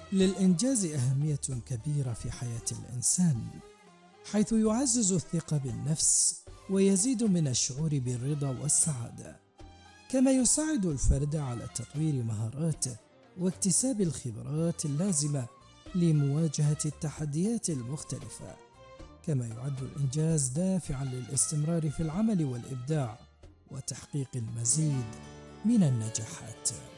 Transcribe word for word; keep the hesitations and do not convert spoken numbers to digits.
للإنجاز أهمية كبيرة في حياة الإنسان، حيث يعزز الثقة بالنفس ويزيد من الشعور بالرضا والسعادة، كما يساعد الفرد على تطوير مهاراته واكتساب الخبرات اللازمة لمواجهة التحديات المختلفة. كما يعد الإنجاز دافعا للاستمرار في العمل والإبداع وتحقيق المزيد من النجاحات.